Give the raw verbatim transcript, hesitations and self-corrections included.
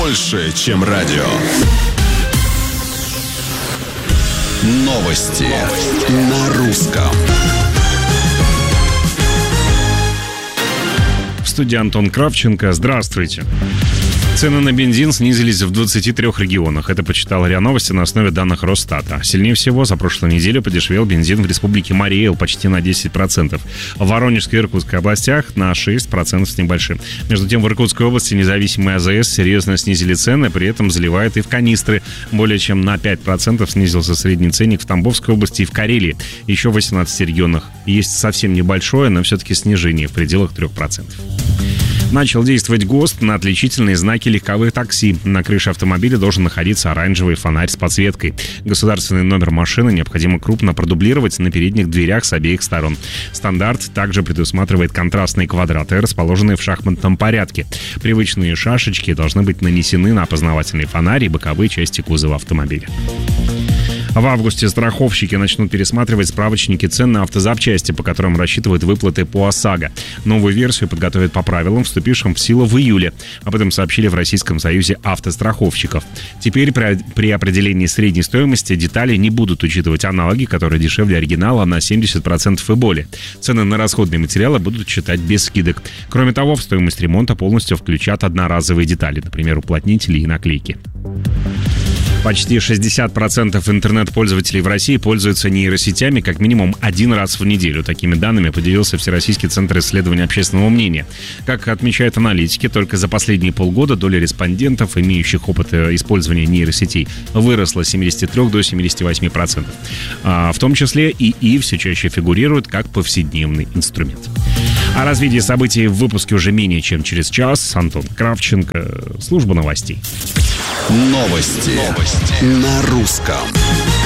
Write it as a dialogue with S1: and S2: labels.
S1: больше, чем радио. Новости на русском.
S2: В студии Антон Кравченко. Здравствуйте. Цены на бензин снизились в двадцати трёх регионах. Это почитал РИА Новости на основе данных Росстата. Сильнее всего за прошлую неделю подешевел бензин в республике Марий Эл почти на десять процентов. В Воронежской и Иркутской областях на шесть процентов с небольшим. Между тем, в Иркутской области независимые АЗС серьезно снизили цены, при этом заливают и в канистры. Более чем на пять процентов снизился средний ценник в Тамбовской области и в Карелии. Еще в восемнадцати регионах есть совсем небольшое, но все-таки снижение в пределах трёх процентов. Начал действовать ГОСТ на отличительные знаки легковых такси. На крыше автомобиля должен находиться оранжевый фонарь с подсветкой. Государственный номер машины необходимо крупно продублировать на передних дверях с обеих сторон. Стандарт также предусматривает контрастные квадраты, расположенные в шахматном порядке. Привычные шашечки должны быть нанесены на опознавательный фонарь и боковые части кузова автомобиля. В августе страховщики начнут пересматривать справочники цен на автозапчасти, по которым рассчитывают выплаты по ОСАГО. Новую версию подготовят по правилам, вступившим в силу в июле. Об этом сообщили в Российском союзе автостраховщиков. Теперь при, при определении средней стоимости детали не будут учитывать аналоги, которые дешевле оригинала на семьдесят процентов и более. Цены на расходные материалы будут считать без скидок. Кроме того, в стоимость ремонта полностью включат одноразовые детали, например, уплотнители и наклейки. Почти шестьдесят процентов интернет-пользователей в России пользуются нейросетями как минимум один раз в неделю. Такими данными поделился Всероссийский центр исследования общественного мнения. Как отмечают аналитики, только за последние полгода доля респондентов, имеющих опыт использования нейросетей, выросла с семидесяти трёх до семидесяти восьми процентов. А в том числе ИИ все чаще фигурирует как повседневный инструмент. О развитии событий в выпуске уже менее чем через час. Антон Кравченко, служба новостей.
S1: Новости, Новости. На русском.